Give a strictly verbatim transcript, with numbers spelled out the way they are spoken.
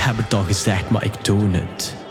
heb het al gezegd, maar ik toon het.